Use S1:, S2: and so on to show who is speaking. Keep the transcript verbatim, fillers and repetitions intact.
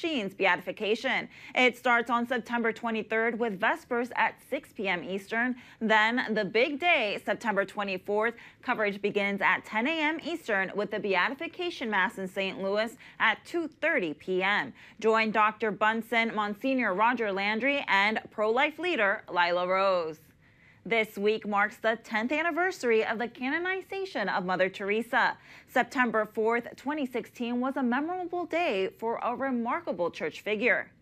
S1: Sheen's beatification. It starts on September twenty-third with Vespers at six p m Eastern. Then the big day, September twenty-fourth, coverage begins at ten a m Eastern with the beatification mass in Saint Louis at two thirty p m Join Doctor Bunsen, Monsignor Roger Landry, and pro-life leader Lila Rose. This week marks the tenth anniversary of the canonization of Mother Teresa. September fourth, twenty sixteen was a memorable day for a remarkable church figure.